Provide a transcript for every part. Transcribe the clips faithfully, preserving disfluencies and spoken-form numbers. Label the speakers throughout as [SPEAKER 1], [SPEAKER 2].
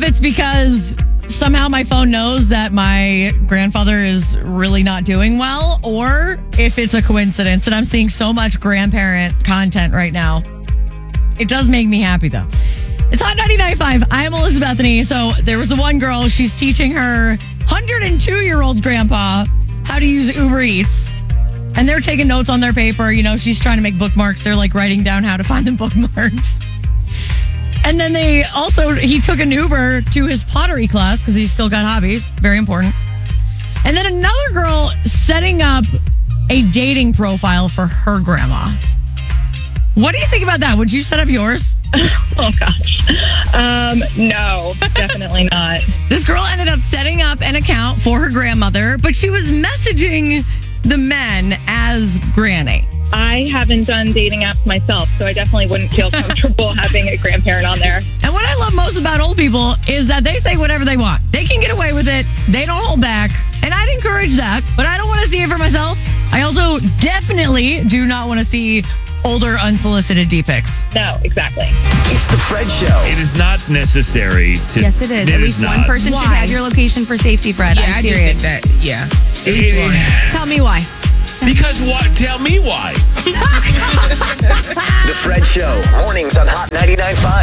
[SPEAKER 1] if it's because somehow my phone knows that my grandfather is really not doing well, or if it's a coincidence and I'm seeing so much grandparent content right now. It does make me happy, though. It's Hot ninety-nine point five. I'm Elizabeth Bethany. So there was the one girl, she's teaching her one hundred two-year-old grandpa how to use Uber Eats. And they're taking notes on their paper. You know, she's trying to make bookmarks. They're like writing down how to find the bookmarks. And then they also, he took an Uber to his pottery class because he's still got hobbies. Very important. And then another girl setting up a dating profile for her grandma. What do you think about that? Would you set up yours?
[SPEAKER 2] Oh, gosh. Um, no, definitely not.
[SPEAKER 1] This girl ended up setting up an account for her grandmother, but she was messaging the men as Granny.
[SPEAKER 2] I haven't done dating apps myself, so I definitely wouldn't feel comfortable having a grandparent on there.
[SPEAKER 1] And what I love most about old people is that they say whatever they want. They can get away with it. They don't hold back. And I'd encourage that, but I don't want to see it for myself. I also definitely do not want to see older unsolicited D-pics.
[SPEAKER 2] No, exactly.
[SPEAKER 3] It's the Fred Show.
[SPEAKER 4] It is not necessary to...
[SPEAKER 5] Yes, it is.
[SPEAKER 4] It
[SPEAKER 5] At
[SPEAKER 4] is
[SPEAKER 5] least one
[SPEAKER 4] not.
[SPEAKER 5] person
[SPEAKER 6] Why?
[SPEAKER 5] should have your location for safety, Fred.
[SPEAKER 6] Yeah,
[SPEAKER 5] I'm
[SPEAKER 6] I do
[SPEAKER 5] serious.
[SPEAKER 6] think that. Yeah. At least
[SPEAKER 4] It-
[SPEAKER 6] one. Tell me why.
[SPEAKER 4] Because what? Tell me why.
[SPEAKER 3] The Fred Show. Mornings on Hot ninety-nine point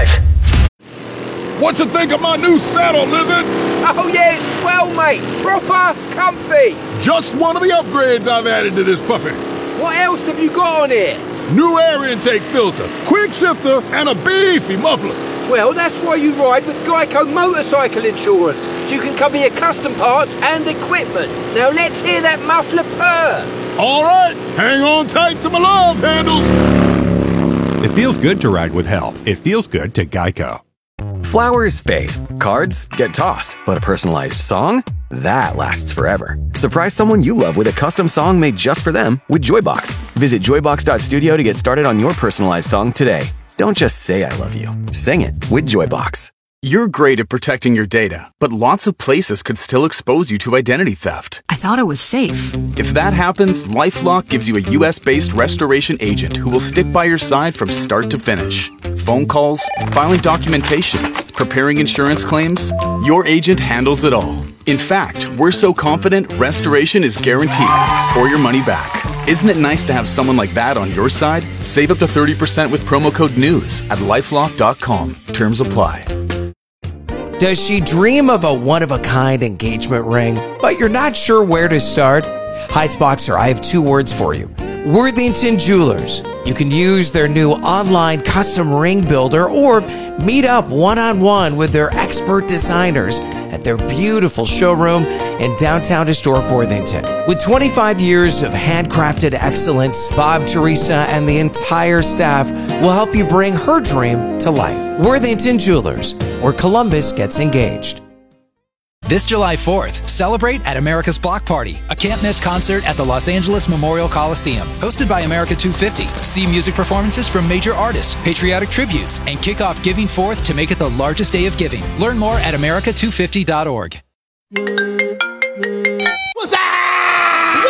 [SPEAKER 3] five.
[SPEAKER 7] What you think of my new saddle, Lizard?
[SPEAKER 8] Oh yeah, it's swell, mate. Proper comfy.
[SPEAKER 7] Just one of the upgrades I've added to this puppy.
[SPEAKER 8] What else have you got on here?
[SPEAKER 7] New air intake filter, quick shifter, and a beefy muffler.
[SPEAKER 8] Well, that's why you ride with Geico Motorcycle Insurance, so you can cover your custom parts and equipment. Now let's hear that muffler purr.
[SPEAKER 7] All right, hang on tight to my love handles.
[SPEAKER 9] It feels good to ride with help. It feels good to Geico.
[SPEAKER 3] Flowers fade, cards get tossed, but a personalized song? That lasts forever. Surprise someone you love with a custom song made just for them with Joybox. Visit joybox dot studio to get started on your personalized song today. Don't just say I love you. Sing it with Joybox.
[SPEAKER 10] You're great at protecting your data, but lots of places could still expose you to identity theft.
[SPEAKER 5] I thought it was safe.
[SPEAKER 10] If that happens, LifeLock gives you a U S-based restoration agent who will stick by your side from start to finish. Phone calls, filing documentation, preparing insurance claims, your agent handles it all. In fact, we're so confident restoration is guaranteed or your money back. Isn't it nice to have someone like that on your side? Save up to thirty percent with promo code NEWS at lifelock dot com. Terms apply.
[SPEAKER 11] Does she dream of a one-of-a-kind engagement ring, but you're not sure where to start? Heightsboxer, I have two words for you. Worthington Jewelers. You can use their new online custom ring builder or meet up one-on-one with their expert designers at their beautiful showroom in downtown historic Worthington. With twenty-five years of handcrafted excellence, Bob, Teresa, and the entire staff will help you bring her dream to life. Worthington Jewelers, where Columbus gets engaged.
[SPEAKER 12] This July fourth, celebrate at America's Block Party, a can't-miss concert at the Los Angeles Memorial Coliseum. Hosted by America two fifty. See music performances from major artists, patriotic tributes, and kick off Giving Forth to make it the largest day of giving. Learn more at america two fifty dot org.
[SPEAKER 7] What's that?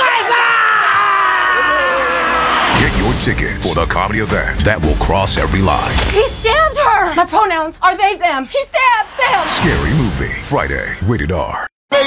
[SPEAKER 13] Get your tickets for the comedy event that will cross every line.
[SPEAKER 14] He stabbed her! My pronouns are they, them. He stabbed them!
[SPEAKER 13] Scary Movie, Friday, rated R.